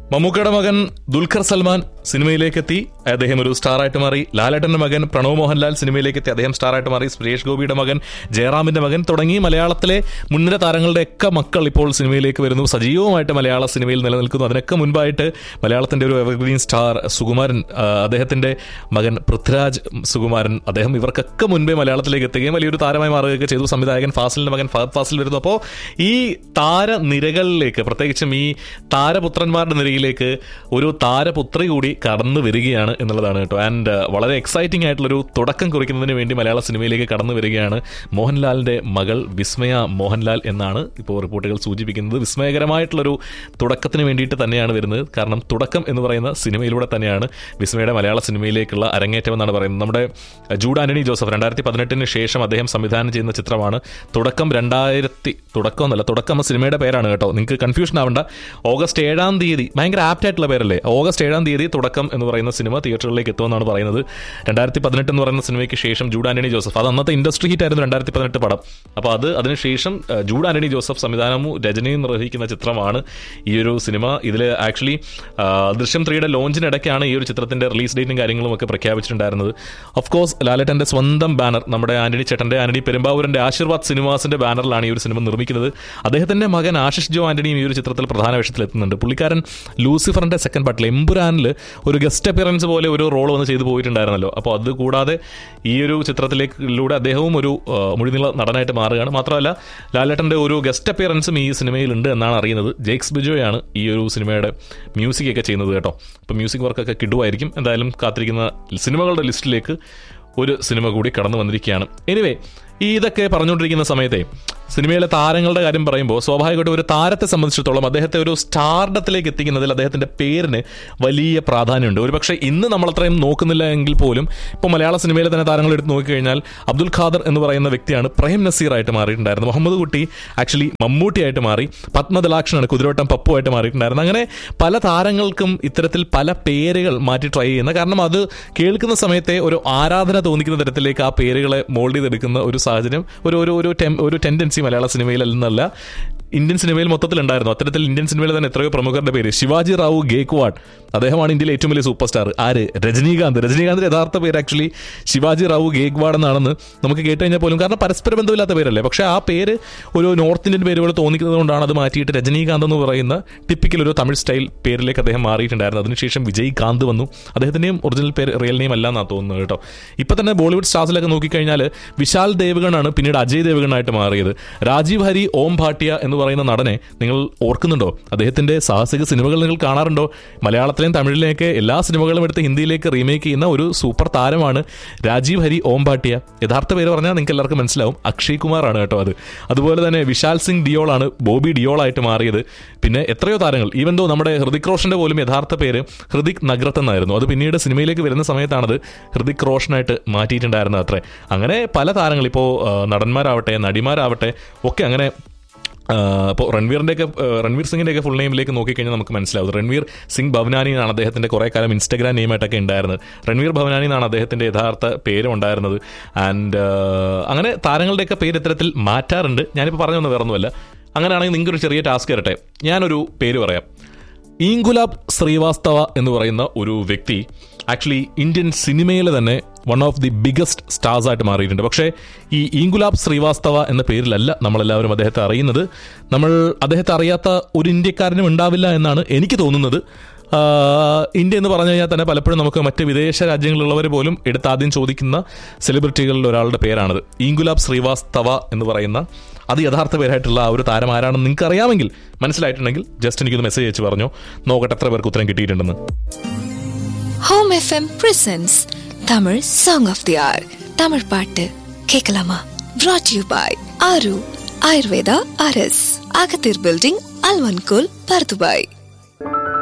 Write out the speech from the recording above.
മമ്മൂക്കയുടെ മകൻ ദുൽഖർ സൽമാൻ സിനിമയിലേക്ക് എത്തി, അദ്ദേഹം ഒരു സ്റ്റാറായിട്ട് മാറി. ലാലേട്ടന്റെ മകൻ പ്രണവ് മോഹൻലാൽ സിനിമയിലേക്ക് എത്തി, അദ്ദേഹം സ്റ്റാറായിട്ട് മാറി. സുരേഷ് ഗോപിയുടെ മകൻ, ജയറാമിന്റെ മകൻ തുടങ്ങി മലയാളത്തിലെ മുൻനിര താരങ്ങളുടെ ഒക്കെ മക്കൾ ഇപ്പോൾ സിനിമയിലേക്ക് വരുന്നു, സജീവമായിട്ട് മലയാള സിനിമയിൽ നിലനിൽക്കുന്നു. അതിനൊക്കെ മുൻപായിട്ട് മലയാളത്തിന്റെ ഒരു എവർഗ്രീൻ സ്റ്റാർ സുകുമാരൻ, അദ്ദേഹത്തിന്റെ മകൻ പൃഥ്വിരാജ് സുകുമാരൻ, അദ്ദേഹം ഇവർക്കൊക്കെ മുൻപേ മലയാളത്തിലേക്ക് എത്തുകയും വലിയൊരു താരമായി മാറുകയൊക്കെ ചെയ്തു. സംവിധായകൻ ഫാസിലിന്റെ മകൻ ഫഹദ് ഫാസിൽ വരുന്നു. അപ്പോൾ ഈ താരനിരകളിലേക്ക്, പ്രത്യേകിച്ചും ഈ താരപുത്രന്മാരുടെ നിരയിലേക്ക് ഒരു താരപുത്രി കൂടി കടന്നു വരികയാണ് എന്നുള്ളതാണ് കേട്ടോ. ആൻഡ് വളരെ എക്സൈറ്റിംഗ് ആയിട്ടുള്ളൊരു തുടക്കം കുറിക്കുന്നതിന് വേണ്ടി മലയാള സിനിമയിലേക്ക് കടന്നു വരികയാണ് മോഹൻലാലിന്റെ മകൾ വിസ്മയ മോഹൻലാൽ എന്നാണ് ഇപ്പോൾ റിപ്പോർട്ടുകൾ സൂചിപ്പിക്കുന്നത്. വിസ്മയകരമായിട്ടുള്ളൊരു തുടക്കത്തിന് വേണ്ടിയിട്ട് തന്നെയാണ് വരുന്നത്. കാരണം തുടക്കം എന്ന് പറയുന്ന സിനിമയിലൂടെ തന്നെയാണ് വിസ്മയുടെ മലയാള സിനിമയിലേക്കുള്ള അരങ്ങേറ്റം എന്നാണ് പറയുന്നത്. നമ്മുടെ ജൂഡ് ആന്റണി ജോസഫ് 2018 ശേഷം അദ്ദേഹം സംവിധാനം ചെയ്യുന്ന ചിത്രമാണ് തുടക്കം. തുടക്കം സിനിമയുടെ പേരാണ് കേട്ടോ, നിങ്ങൾക്ക് കൺഫ്യൂഷൻ ആവണ്ട. ഓഗസ്റ്റ് 7 ഭയങ്കര ആപ്റ്റ് ആയിട്ടുള്ള പേരല്ലേ, ഓഗസ്റ്റ് 7 തുടക്കം എന്ന് പറയുന്ന സിനിമ തിയേറ്ററിലേക്ക് എത്തുമെന്നാണ് പറയുന്നത്. 2018 എന്ന് പറയുന്ന സിനിമയ്ക്ക് ശേഷം ജൂഡ് ആന്റണി ജോസഫ്, അത് അന്നത്തെ ഇൻഡസ്ട്രി ഹിറ്റ് ആയിരുന്നു 2018 പടം. അപ്പോൾ അതിനുശേഷം ജൂഡ് ആന്റണി ജോസഫ് സംവിധാനവും രചനയും നിർവഹിക്കുന്ന ചിത്രമാണ് ഈ ഒരു സിനിമ. ഇതിൽ ആക്ച്വലി ദൃശ്യം 3യുടെ ലോഞ്ചിനിടയ്ക്കാണ് ഈ ഒരു ചിത്രത്തിന്റെ റിലീസ് ഡേറ്റും കാര്യങ്ങളും ഒക്കെ പ്രഖ്യാപിച്ചിട്ടുണ്ടായിരുന്നത്. ഓഫ് കോഴ്സ് ലാലേട്ടന്റെ സ്വന്തം ബാനർ, നമ്മുടെ ആന്റണി ചേട്ടന്റെ, ആന്റണി പെരുമ്പാവൂരിന്റെ ആശീർവാദ് സിനിമാസിന്റെ ബാനറിലാണ് ഈ ഒരു സിനിമ നിർമ്മിക്കുന്നത്. അദ്ദേഹത്തിന്റെ മകൻ ആശിഷ് ജോ ആന്റണിയും ഈ ഒരു ചിത്രത്തിൽ പ്രധാന വേഷത്തിലെത്തുന്നുണ്ട്. പുള്ളിക്കാരൻ ലൂസിഫറിന്റെ സെക്കൻഡ് പാർട്ടിൽ എമ്പുരാനിൽ ഒരു ഗസ്റ്റ് അപ്പിയറൻസ് പോലെ ഒരു റോൾ വന്ന് ചെയ്തു പോയിട്ടുണ്ടായിരുന്നല്ലോ. അപ്പോൾ അത് കൂടാതെ ഈ ഒരു ചിത്രത്തിലേക്കിലൂടെ അദ്ദേഹവും ഒരു മുഴുനീള നടനായിട്ട് മാറുകയാണ്. മാത്രമല്ല ലാലേട്ടന്റെ ഒരു ഗസ്റ്റ് അപ്പിയറൻസും ഈ സിനിമയിലുണ്ട് എന്നാണ് അറിയുന്നത്. ജെയ്ക്സ് ബിജോയാണ് ഈ ഒരു സിനിമയുടെ മ്യൂസിക് ഒക്കെ ചെയ്യുന്നത് കേട്ടോ. അപ്പോൾ മ്യൂസിക് വർക്കൊക്കെ കിടുവായിരിക്കും. എന്തായാലും കാത്തിരിക്കുന്ന സിനിമകളുടെ ലിസ്റ്റിലേക്ക് ഒരു സിനിമ കൂടി കടന്നു വന്നിരിക്കുകയാണ്. എനിവേ, ഇതൊക്കെ പറഞ്ഞുകൊണ്ടിരിക്കുന്ന സമയത്തെ സിനിമയിലെ താരങ്ങളുടെ കാര്യം പറയുമ്പോൾ സ്വാഭാവികമായിട്ടും ഒരു താരത്തെ സംബന്ധിച്ചിടത്തോളം അദ്ദേഹത്തെ ഒരു സ്റ്റാർഡത്തിലേക്ക് എത്തിക്കുന്നതിൽ അദ്ദേഹത്തിന്റെ പേരിന് വലിയ പ്രാധാന്യമുണ്ട്. ഒരു പക്ഷേ ഇന്ന് നമ്മളത്രയും നോക്കുന്നില്ല എങ്കിൽ പോലും ഇപ്പോൾ മലയാള സിനിമയിലെ തന്നെ താരങ്ങൾ എടുത്ത് നോക്കിക്കഴിഞ്ഞാൽ അബ്ദുൽ ഖാദർ എന്ന് പറയുന്ന വ്യക്തിയാണ് പ്രേം നസീറായിട്ട് മാറിയിട്ടുണ്ടായിരുന്നത്. മുഹമ്മദ് കുട്ടി ആക്ച്വലി മമ്മൂട്ടിയായിട്ട് മാറി. പത്മദലാക്ഷനാണ് കുതിരവട്ടം പപ്പുവായിട്ട് മാറിയിട്ടുണ്ടായിരുന്നത്. അങ്ങനെ പല താരങ്ങൾക്കും ഇത്തരത്തിൽ പല പേരുകൾ മാറ്റി ട്രൈ ചെയ്യുന്ന, കാരണം അത് കേൾക്കുന്ന സമയത്തെ ഒരു ആരാധന തോന്നിക്കുന്ന തരത്തിലേക്ക് ആ പേരുകളെ മോൾഡ് ചെയ്തെടുക്കുന്ന ഒരു സാഹചര്യം, ഒരു ടെൻഡൻസി മലയാള സിനിമയിൽ അല്ലെന്നല്ല ഇന്ത്യൻ സിനിമയിൽ മൊത്തത്തിലുണ്ടായിരുന്നു. അത്തരത്തിൽ ഇന്ത്യൻ സിനിമയിൽ തന്നെ എത്രയോ പ്രമുഖരുടെ പേര്. ശിവാജി റാവു ഗേക്വാഡ്, അദ്ദേഹമാണ് ഇന്ത്യയിലെ ഏറ്റവും വലിയ സൂപ്പർ സ്റ്റാർ. ആര്? രജനീകാന്തിന്റെ യഥാർത്ഥ പേര് ആക്ച്വലി ശിവാജി റാവു ഗേക്വാഡ് എന്നാണെന്ന് നമുക്ക് കേട്ട് കഴിഞ്ഞാൽ പോലും, കാരണം പരസ്പര ബന്ധമില്ലാത്ത പേരല്ലേ. പക്ഷേ ആ പേര് ഒരു നോർത്ത് ഇന്ത്യൻ പേരുകൾ തോന്നിക്കുന്നത് കൊണ്ടാണ് അത് മാറ്റിയിട്ട് രജനീകാന്ത് എന്ന് പറയുന്ന ടിപ്പിക്കൽ ഒരു തമിഴ് സ്റ്റൈൽ പേരിലേക്ക് അദ്ദേഹം മാറിയിട്ടുണ്ടായിരുന്നു. അതിനുശേഷം വിജയ്കാന്ത് വന്നു. അദ്ദേഹത്തിന്റെയും ഒറിജിനൽ പേര്, റിയൽ നെയിം അല്ല എന്നാണ് തോന്നുന്നത് കേട്ടോ. ഇപ്പം തന്നെ ബോളിവുഡ് സ്റ്റാർസിലൊക്കെ നോക്കിക്കഴിഞ്ഞാൽ വിശാൽ ദേവ്ഗണാണ് പിന്നീട് അജയ് ദേവ്ഗണായിട്ട് മാറിയത്. രാജീവ് ഹരി ഓം ഭാട്ടിയ എന്ന് പറയുന്ന നടനെ നിങ്ങൾ ഓർക്കുന്നുണ്ടോ? അദ്ദേഹത്തിന്റെ സാഹസിക സിനിമകൾ നിങ്ങൾ കാണാറുണ്ടോ? മലയാളത്തിലെയും തമിഴിലെയൊക്കെ എല്ലാ സിനിമകളും എടുത്ത് ഹിന്ദിയിലേക്ക് റീമേക്ക് ചെയ്യുന്ന ഒരു സൂപ്പർ താരമാണ് രാജീവ് ഹരി ഓം ഭാട്ടിയ. യഥാർത്ഥ പേര് പറഞ്ഞാൽ നിങ്ങൾക്ക് എല്ലാവർക്കും മനസ്സിലാവും, അക്ഷയ് കുമാർ ആണ് കേട്ടോ അത്. അതുപോലെ തന്നെ വിശാൽ സിംഗ് ഡിയോൾ ആണ് ബോബി ഡിയോൾ ആയിട്ട് മാറിയത്. പിന്നെ എത്രയോ താരങ്ങൾ, ഈവൻ ദോ നമ്മുടെ ഹൃതിക് റോഷന്റെ പോലും യഥാർത്ഥ പേര് ഹൃതിക് നഗ്രത്ത് എന്നായിരുന്നു. അത് പിന്നീട് സിനിമയിലേക്ക് വരുന്ന സമയത്താണത് ഹൃതിക് റോഷനായിട്ട് മാറ്റിയിട്ടുണ്ടായിരുന്നത് അത്രേ. അങ്ങനെ പല താരങ്ങൾ, ഇപ്പോൾ നടന്മാരാവട്ടെ നടിമാരാവട്ടെ ഒക്കെ അങ്ങനെ. ഇപ്പോൾ രൺവീർ സിംഗിൻ്റെയൊക്കെ ഫുൾ നെയിമിലേക്ക് നോക്കിക്കഴിഞ്ഞാൽ നമുക്ക് മനസ്സിലാവും. രൺവീർ സിംഗ് ഭവനാനി എന്നാണ് അദ്ദേഹത്തിൻ്റെ കുറേ കാലം ഇൻസ്റ്റഗ്രാം നെയിമായിട്ടൊക്കെ ഉണ്ടായിരുന്നത്. രൺവീർ ഭവനാനി എന്നാണ് അദ്ദേഹത്തിൻ്റെ യഥാർത്ഥ പേരും ഉണ്ടായിരുന്നത്. ആൻഡ് അങ്ങനെ താരങ്ങളുടെയൊക്കെ പേര് ഇത്തരത്തിൽ മാറ്റാറുണ്ട്. ഞാനിപ്പോൾ പറഞ്ഞൊന്നും വേറൊന്നുമല്ല. അങ്ങനെയാണെങ്കിൽ നിങ്ങൾക്കൊരു ചെറിയ ടാസ്ക് തരട്ടെ. ഞാനൊരു പേര് പറയാം. ഇൻഗുലാബ് ശ്രീവാസ്തവ എന്ന് പറയുന്ന ഒരു വ്യക്തി ആക്ച്വലി ഇന്ത്യൻ സിനിമയിലെ തന്നെ one of the biggest stars ആയിട്ട് മാറിയിട്ടുണ്ട്. പക്ഷേ ഈ ഇൻഗുലാബ് ശ്രീവാസ്തവ എന്ന പേരിലല്ല നമ്മളെല്ലാവരും അദ്ദേഹത്തെ അറിയുന്നത്. നമ്മൾ അദ്ദേഹത്തെ അറിയാത്ത ഒരു ഇന്ത്യക്കാരനും ഉണ്ടാവില്ല എന്നാണ് എനിക്ക് തോന്നുന്നത്. ഇന്ത്യ എന്ന് പറഞ്ഞു കഴിഞ്ഞാൽ തന്നെ പലപ്പോഴും നമുക്ക് മറ്റ് വിദേശ രാജ്യങ്ങളിലുള്ളവർ പോലും എടുത്താദ്യം ചോദിക്കുന്ന സെലിബ്രിറ്റികളിൽ ഒരാളുടെ പേരാണത്. ഇൻഗുലാബ് ശ്രീവാസ്തവ എന്ന് പറയുന്ന അത് യഥാർത്ഥ പേരായിട്ടുള്ള ആ ഒരു താരം ആരാണെന്ന് നിങ്ങൾക്ക് അറിയാമെങ്കിൽ, മനസ്സിലായിട്ടുണ്ടെങ്കിൽ ജസ്റ്റ് എനിക്കൊന്ന് മെസ്സേജ് അയച്ച് പറഞ്ഞോ, നോക്കട്ടെ എത്ര പേർക്ക് ഉത്തരം കിട്ടിയിട്ടുണ്ടെന്ന്. Home FM presence Tamil song of they are. Tamil பாட்டு கேட்கலாமா? brought you by ஆரு ஆயுர்வேதா RS, அகத்தீர் பில்டிங், அல்வன்கோல், பர்துபாய்.